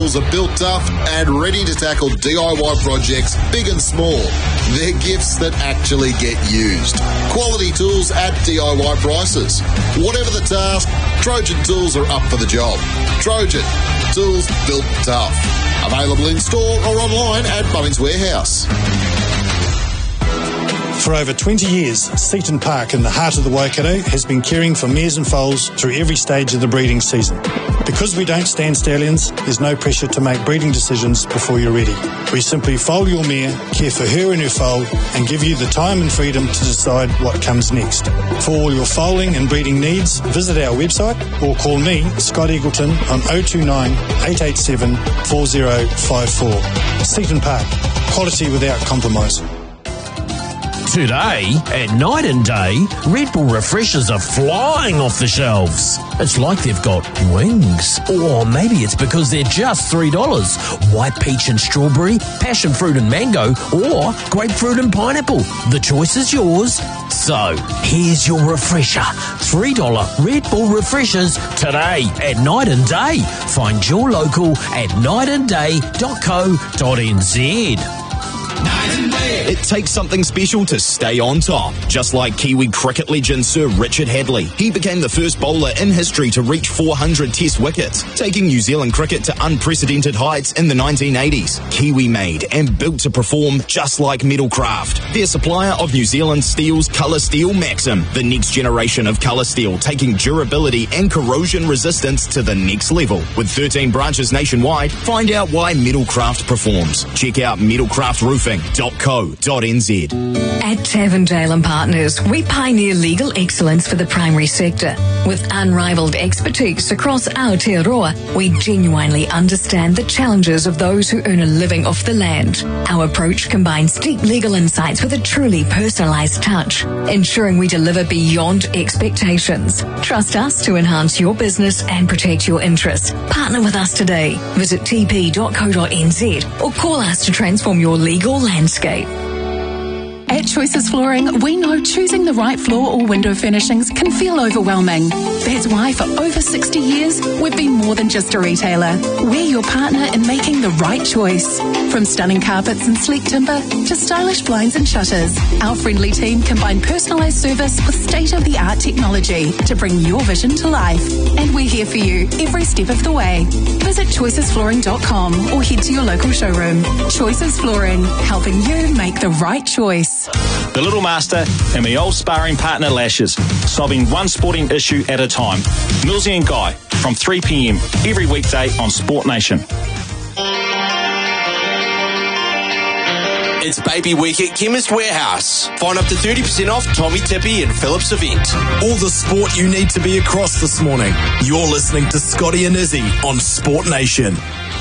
are built tough and ready to tackle DIY projects big and small. They're gifts that actually get used. Quality tools at DIY prices. Whatever the task, Trojan Tools are up for the job. Trojan, tools built tough. Available in store or online at Bunnings Warehouse. For over 20 years, Seaton Park in the heart of the Waikato has been caring for mares and foals through every stage of the breeding season. Because we don't stand stallions, there's no pressure to make breeding decisions before you're ready. We simply foal your mare, care for her and her foal, and give you the time and freedom to decide what comes next. For all your foaling and breeding needs, visit our website or call me, Scott Eagleton, on 029 887 4054. Seaton Park, quality without compromise. Today, at Night and Day, Red Bull refreshers are flying off the shelves. It's like they've got wings. Or maybe it's because they're just $3. White peach and strawberry, passion fruit and mango, or grapefruit and pineapple. The choice is yours. So, here's your refresher. $3 Red Bull refreshers today at Night and Day. Find your local at nightandday.co.nz. It takes something special to stay on top. Just like Kiwi cricket legend Sir Richard Hadley. He became the first bowler in history to reach 400 test wickets, taking New Zealand cricket to unprecedented heights in the 1980s. Kiwi made and built to perform just like Metalcraft. Their supplier of New Zealand Steel's Colour Steel Maxim, the next generation of colour steel, taking durability and corrosion resistance to the next level. With 13 branches nationwide, find out why Metalcraft performs. Check out metalcraftroofing.co.nz. At Tavendale and Partners, we pioneer legal excellence for the primary sector. With unrivaled expertise across Aotearoa, we genuinely understand the challenges of those who earn a living off the land. Our approach combines deep legal insights with a truly personalised touch, ensuring we deliver beyond expectations. Trust us to enhance your business and protect your interests. Partner with us today. Visit tp.co.nz or call us to transform your legal landscape. At Choices Flooring, we know choosing the right floor or window furnishings can feel overwhelming. That's why for over 60 years, we've been more than just a retailer. We're your partner in making the right choice. From stunning carpets and sleek timber to stylish blinds and shutters, our friendly team combine personalised service with state-of-the-art technology to bring your vision to life. And we're here for you every step of the way. Visit choicesflooring.com or head to your local showroom. Choices Flooring, helping you make the right choice. The Little Master and my old sparring partner Lashes, solving one sporting issue at a time. Millsy and Guy from 3 p.m. every weekday on Sport Nation. It's Baby Week at Chemist Warehouse. Find up to 30% off Tommy Tippy and Phillips event. All the sport you need to be across this morning. You're listening to Scotty and Izzy on Sport Nation.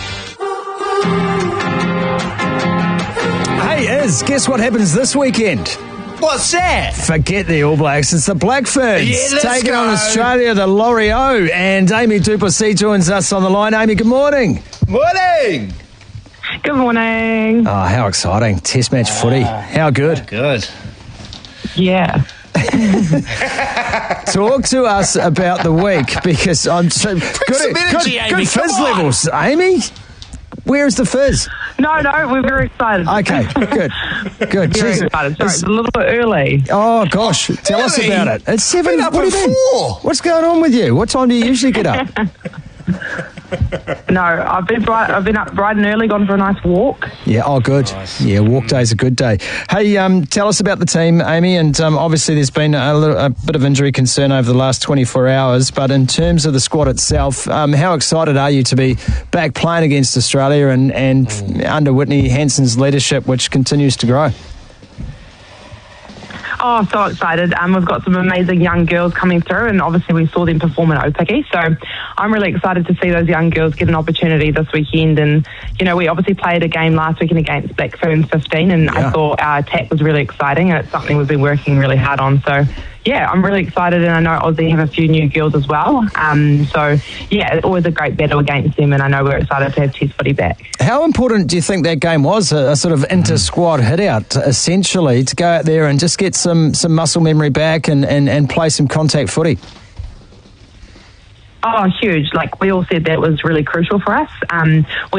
Hey, Iz, guess what happens this weekend? What's that? Forget the All Blacks. It's the Blackferns taking on Australia, the L'Oreal. And Amy Duplessis joins us on the line. Amy, good morning. Morning. Good morning. Oh, how exciting. Test match footy. How good. Good. Yeah. Talk to us about the week because I'm so good fizz levels. Amy, where's the fizz? No, we're very excited. Okay, good. Very excited. Sorry, it's a little bit early. Oh, gosh. Tell us about it. It's 7. What do you mean? What's going on with you? What time do you usually get up? No, I've been up bright and early, gone for a nice walk. Yeah, oh, good. Nice. Yeah, walk day's a good day. Hey, tell us about the team, Amy, and obviously there's been a bit of injury concern over the last 24 hours, but in terms of the squad itself, how excited are you to be back playing against Australia and under Whitney Hansen's leadership, which continues to grow? Oh, so excited. We've got some amazing young girls coming through, and obviously we saw them perform at Opiki. So I'm really excited to see those young girls get an opportunity this weekend. And, you know, we obviously played a game last weekend against Blackferns 15, and I thought our attack was really exciting, and it's something we've been working really hard on. So, yeah, I'm really excited, and I know Aussie have a few new girls as well. So, yeah, it's always a great battle against them, and I know we're excited to have Test footy back. How important do you think that game was, a sort of inter-squad hit-out, essentially, to go out there and just get some muscle memory back and play some contact footy? Oh, huge. Like, we all said that was really crucial for us. We